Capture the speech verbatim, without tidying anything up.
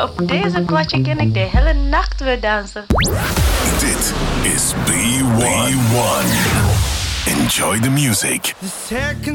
Op deze kwartje kan ik de hele nacht weer dansen. Dit is B one. Enjoy the music.